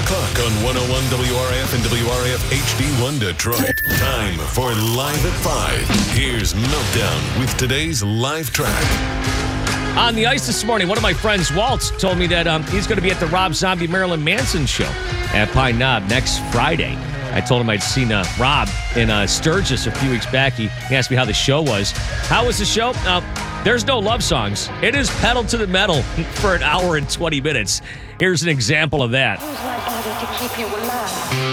o'clock on 101 WRF and WRF HD1 Detroit. Time for Live at 5. Here's Meltdown with today's live track. On the ice this morning, one of my friends, Waltz, told me that he's going to be at the Rob Zombie Marilyn Manson show at Pine Knob next Friday. I told him I'd seen Rob in Sturgis a few weeks back. He asked me how the show was. How was the show? There's no love songs. It is pedal to the metal for an hour and 20 minutes. Here's an example of that. Use my body to keep you alive.